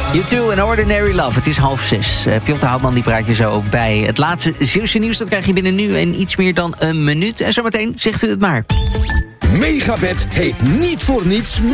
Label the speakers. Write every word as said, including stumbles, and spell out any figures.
Speaker 1: You Too and Ordinary Love. Het is half zes. Uh, Piotr Houtman die praat je zo bij het laatste Zeeuwse nieuws. Dat krijg je binnen nu en iets meer dan een minuut. En zometeen zegt u het maar.
Speaker 2: Megabed heet niet voor niets